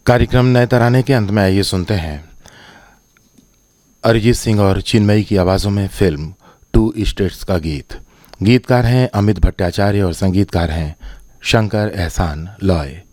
कार्यक्रम नए तराने के अंत में आइए सुनते हैं अरिजीत सिंह और चिन्मयी की आवाज़ों में फिल्म टू स्टेट्स का गीत। गीतकार हैं अमित भट्टाचार्य और संगीतकार हैं शंकर एहसान लॉय।